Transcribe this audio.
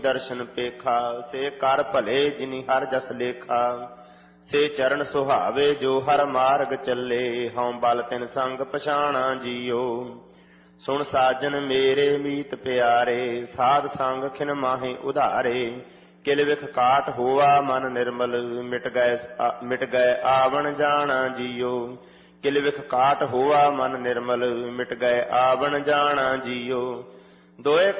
ਦਰਸ਼ਨ ਪੇਖਾ ਸੇ ਕਰ ਭਲੇ ਜਿਨੀ ਹਰ ਜਸ ਲੇਖਾ। ਸੇ ਚਰਨ ਸੁਹਾਵੇ ਜੋ ਹਰ ਮਾਰਗ ਚੱਲੇ ਹਉ ਬਲ ਤਿਨ ਸੰਗ ਪਛਾਣਾ ਜੀਓ। ਸੁਣ ਸਾਜਨ ਮੇਰੇ ਮੀਤ ਪਿਆਰੇ ਸਾਧ ਸੰਗ ਖਿਨ ਮਾਹੇ ਉਧਾਰੇ। ਕਿਲ ਵਿਖ ਕਾਟ ਹੋਆ ਮਨ ਨਿਰਮਲ ਮਿਟ ਗਏ ਆਵਣ ਜਾਣਾ ਜੀਓ। ਕਿਲ ਵਿਖ ਕਾਟ ਹੋਆ ਮਨ ਨਿਰਮਲ ਮਿਟ ਗਏ ਆਵਣ ਜਾਣਾ ਜੀਓ। ਦੋਏ